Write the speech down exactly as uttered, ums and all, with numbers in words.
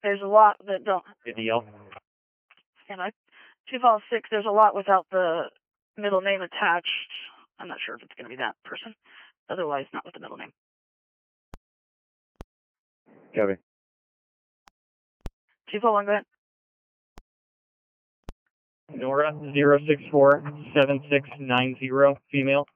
There's a lot that don't. Good deal. And I, two five six, there's a lot without the middle name attached. I'm not sure if it's going to be that person. Otherwise, not with the middle name. Copy. two four one, go ahead. Nora zero six four seven six nine zero, female.